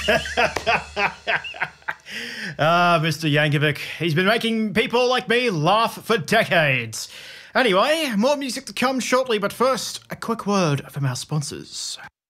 Mr. Yankovic. He's been making people like me laugh for decades. Anyway, more music to come shortly, but first, a quick word from our sponsors.